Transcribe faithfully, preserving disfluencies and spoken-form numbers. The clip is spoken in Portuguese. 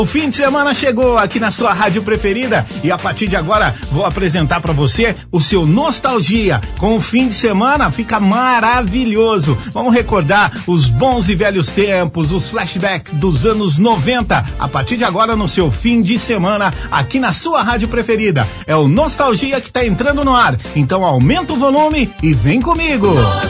O fim de semana chegou aqui na sua rádio preferida e a partir de agora vou apresentar para você o seu Nostalgia. Com o fim de semana fica maravilhoso. Vamos recordar os bons e velhos tempos, os flashbacks dos anos noventa. A partir de agora no seu fim de semana aqui na sua rádio preferida. É o Nostalgia que tá entrando no ar. Então aumenta o volume e vem comigo.